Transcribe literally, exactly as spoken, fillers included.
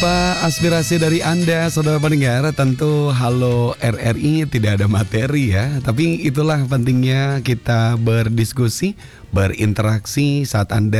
Apa aspirasi dari Anda, saudara pendengar? Tentu Halo R R I tidak ada materi ya, tapi itulah pentingnya kita berdiskusi, berinteraksi saat Anda